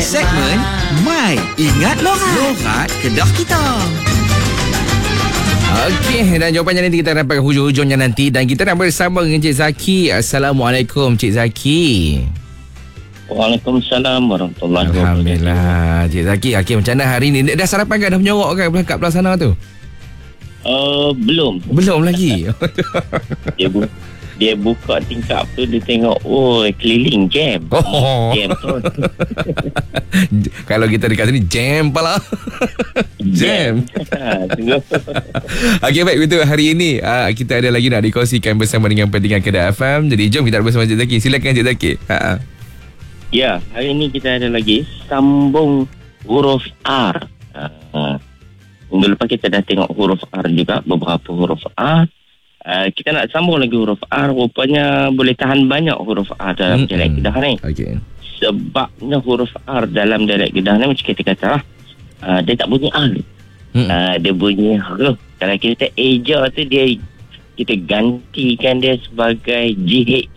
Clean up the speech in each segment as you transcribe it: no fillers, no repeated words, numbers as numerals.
Segmen My Ingat Loghat Kedah kita. Okey, dan jawapannya nanti kita dapat hujung-hujungnya nanti. Dan kita nak bersama dengan Cik Zaki. Assalamualaikum Cik Zaki. Waalaikumsalam warahmatullahi wabarakatuh. Alhamdulillah. Cik Zaki, macam mana hari ni? Dah sarapan ke? Dah menyorok ke kat belah sana tu? Belum lagi. Dia buka tingkap tu, dia tengok, keliling jam. Jam tu. Kalau kita dekat sini, jam pala. Jam. Okey, baik. Betul, hari ini kita ada lagi nak dikongsikan bersama dengan pendengar Kedah FM. Jadi jom kita bersama Cik Zaki. Silakan Cik Zaki. Ya, hari ini kita ada lagi sambung huruf R. Minggu lepas kita dah tengok huruf R juga, beberapa huruf R. Kita nak sambung lagi huruf R. Rupanya boleh tahan banyak huruf R dalam dialek Kedah ni. Okay. Sebabnya huruf R dalam dialek Kedah ni macam kita kata lah, dia tak bunyi R. Dia bunyi R. Kalau kita eja tu, kita gantikan dia sebagai GH.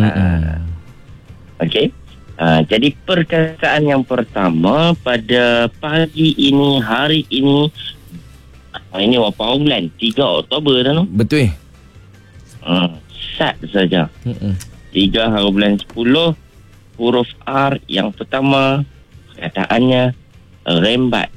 Okey. Jadi perkataan yang pertama pada pagi ini, hari ini, ini berapa bulan? 3 Oktober dah no? Betul. Sat saja. 3 hari bulan 10, huruf R yang pertama, perkataannya rembat.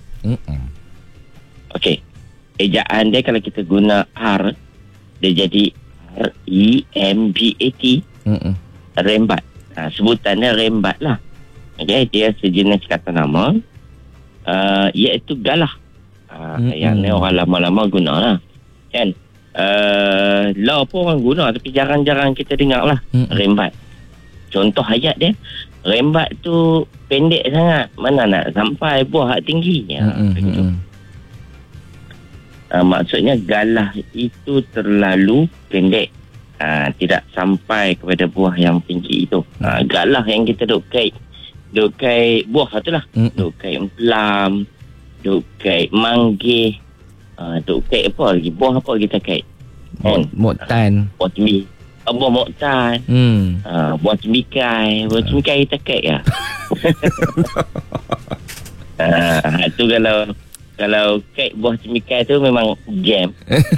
Okey. Ejaan dia kalau kita guna R, dia jadi R-E-M-B-A-T. Rembat. Sebutannya rembat lah. Okay, dia sejenis kata nama, iaitu galah. Yang ni orang lama-lama guna lah. Kan? Law pun orang guna, tapi jarang-jarang kita dengar lah. Rembat. Contoh ayat dia, rembat tu pendek sangat, mana nak sampai buah tinggi. Maksudnya galah itu terlalu pendek. Tidak sampai kepada buah yang tinggi itu. Galah yang kita duk kait buah tu lah. Duk kait pelam, duk kait manggih, duk kait apa lagi, buah apa kita kait? Moktan. Buah cembi. Buah moktan. Buah cembikai. Buah cembikai kita kait lah. Tu kalau kait buah cembikai tu memang jam.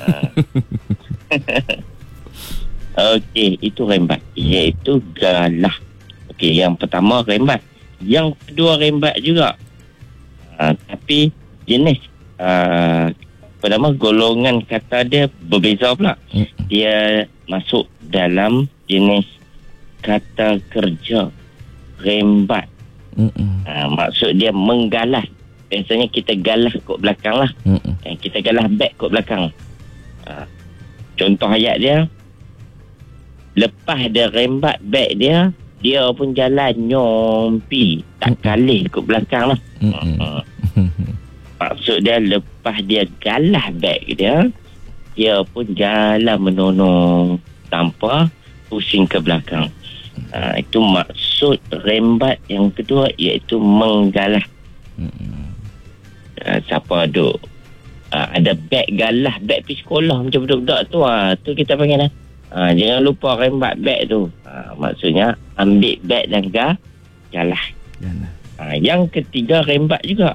Okey, itu rembat, iaitu galah. Okey, yang pertama rembat. Yang kedua rembat juga. Tapi jenis pertama golongan kata dia berbeza pula. Dia masuk dalam jenis kata kerja rembat. Maksud dia menggalah. Biasanya kita galah kot belakang lah. Kita galah back kot belakang. Contoh ayat dia, lepas dia rembat beg dia pun jalan nyompi, tak kalih ke belakang lah. Maksud dia lepas dia galah beg dia pun jalan menonong tanpa pusing ke belakang. Itu maksud rembat yang kedua, iaitu menggalah. Siapa ada beg galah, beg pergi sekolah macam budak-budak tu, tu kita panggil lah. Jangan lupa rembat beg tu. Maksudnya ambil beg dan galah. Yang ketiga rembat juga.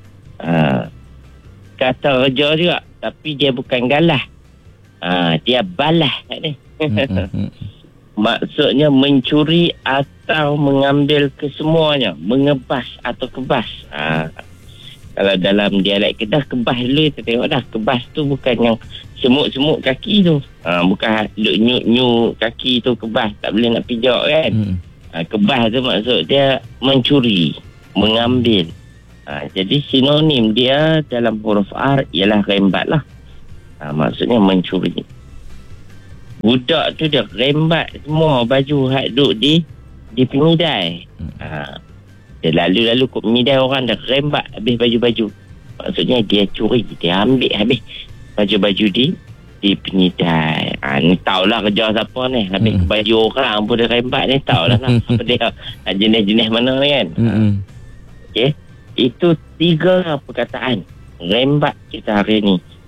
Kata reja juga, tapi dia bukan galah. Dia balah kat ni. Maksudnya mencuri atau mengambil kesemuanya, mengebas atau kebas. Kalau dalam dialek Kedah, kebas dulu kita tengok dah. Kebas tu bukan yang semut-semut kaki tu. Bukan nyuk-nyuk kaki tu kebas, tak boleh nak pijak kan. Kebas tu maksud dia mencuri, mengambil. Jadi sinonim dia dalam huruf R ialah rembat lah. Maksudnya mencuri. Budak tu dia rembat semua baju hak duk di pemidai. Dia lalu-lalu kot pemidai orang, dah rembat habis baju-baju. Maksudnya dia curi, dia ambil habis baju-baju di penyidai. Ni tahulah kerja siapa ni. Habis baju orang pun dia rembat ni, tahulah apa dia. Jenis-jenis mana ni kan. Okey. Itu 3 perkataan rembat kita hari ni.